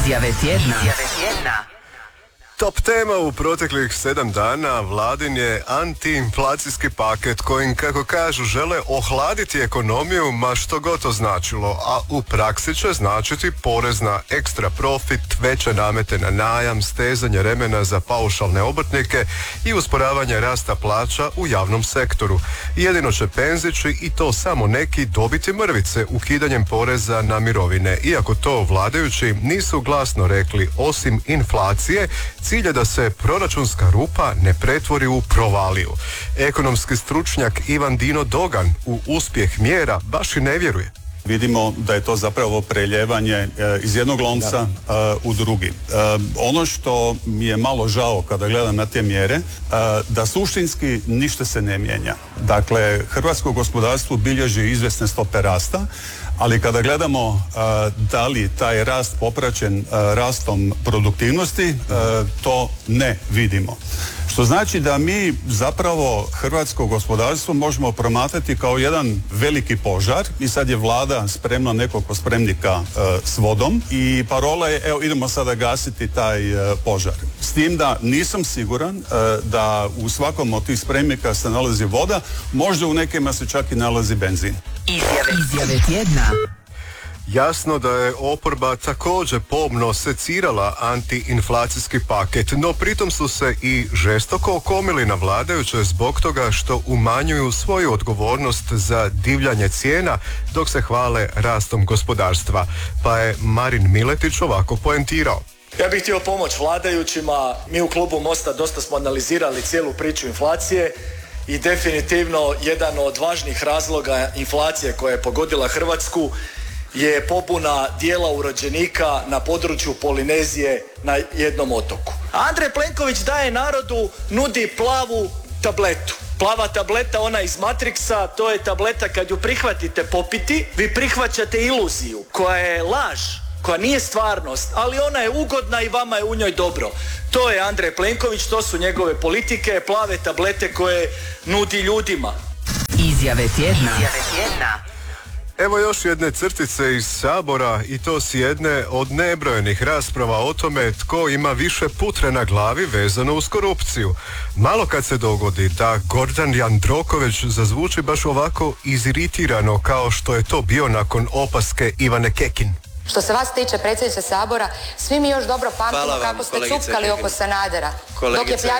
Izjave tjedna. Top tema u proteklih 7 dana vladin je antiinflacijski paket kojim, kako kažu, žele ohladiti ekonomiju, ma što god to značilo, a u praksi će značiti porez na ekstra profit, veće namete na najam, stezanje remena za paušalne obrtnike i usporavanje rasta plaća u javnom sektoru. Jedino će penzići, i to samo neki, dobiti mrvice ukidanjem poreza na mirovine. Iako to vladajući nisu glasno rekli, osim inflacije, cilj je da se proračunska rupa ne pretvori u provaliju. Ekonomski stručnjak Ivan Dino Dogan u uspjeh mjera baš i ne vjeruje. Vidimo da je to zapravo preljevanje iz jednog lonca u drugi. Ono što mi je malo žao kada gledam na te mjere, da suštinski ništa se ne mijenja. Dakle, hrvatsko gospodarstvo bilježi izvjesne stope rasta, ali kada gledamo da li taj rast popraćen rastom produktivnosti, to ne vidimo. Što znači da mi zapravo hrvatsko gospodarstvo možemo promatrati kao jedan veliki požar i sad je vlada spremna nekoliko spremnika s vodom i parola je evo idemo sada gasiti taj požar. S tim da nisam siguran da u svakom od tih spremnika se nalazi voda, možda u nekima se čak i nalazi benzin. Izjave tjedna. Jasno da je oporba također pomno secirala antiinflacijski paket, no pritom su se i žestoko okomili na vladajuće zbog toga što umanjuju svoju odgovornost za divljanje cijena dok se hvale rastom gospodarstva. Pa je Marin Miletić ovako poentirao. Ja bih htio pomoći vladajućima. Mi u klubu Mosta dosta smo analizirali cijelu priču inflacije i definitivno jedan od važnih razloga inflacije koja je pogodila Hrvatsku je pobuna dijela urođenika na području Polinezije na jednom otoku. Andrej Plenković daje narodu, nudi plavu tabletu. Plava tableta, ona iz Matrixa, to je tableta kad ju prihvatite popiti, vi prihvaćate iluziju koja je laž, koja nije stvarnost, ali ona je ugodna i vama je u njoj dobro. To je Andrej Plenković, to su njegove politike, plave tablete koje nudi ljudima. Izjave tjedna. Evo još jedne crtice iz Sabora, i to s jedne od nebrojenih rasprava o tome tko ima više putre na glavi vezano uz korupciju. Malo kad se dogodi da Gordan Jandroković zazvuči baš ovako iziritirano kao što je to bio nakon opaske Ivane Kekin. Što se vas tiče, predsjedniče Sabora, svi mi još dobro pamtimo kako ste cupkali oko Sanadera. Dok je